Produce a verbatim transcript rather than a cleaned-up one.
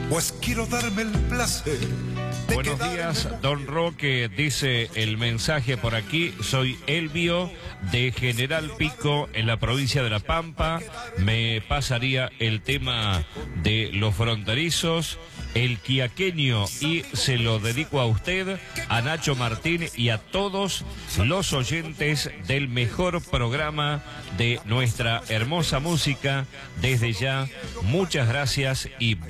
pues quiero darme el placer. Buenos días, don Roque, dice el mensaje por aquí, soy Elvio de General Pico en la provincia de La Pampa, me pasaría el tema de los fronterizos, el quiaqueño, y se lo dedico a usted, a Nacho Martín y a todos los oyentes del mejor programa de nuestra hermosa música. Desde ya, muchas gracias y